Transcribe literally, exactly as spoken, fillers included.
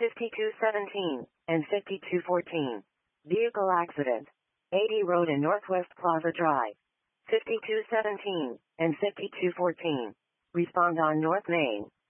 fifty-two seventeen and fifty-two fourteen. Vehicle accident. eighty Road in Northwest Plaza Drive. fifty-two seventeen and fifty-two fourteen. Respond on North Main.